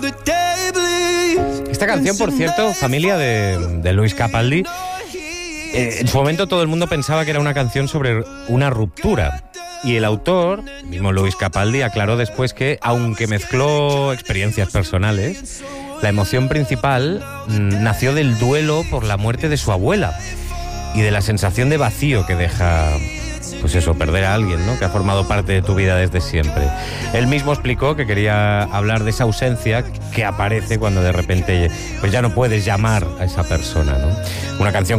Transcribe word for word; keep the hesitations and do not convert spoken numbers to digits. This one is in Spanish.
Esta canción, por cierto, familia de, de Lewis Capaldi, eh, en su momento todo el mundo pensaba que era una canción sobre una ruptura. Y el autor, el mismo Lewis Capaldi, aclaró después que, aunque mezcló experiencias personales, la emoción principal mmm, nació del duelo por la muerte de su abuela y de la sensación de vacío que deja, pues eso, perder a alguien, ¿no?, que ha formado parte de tu vida desde siempre. Él mismo explicó que quería hablar de esa ausencia que aparece cuando de repente pues ya no puedes llamar a esa persona, ¿no? Una canción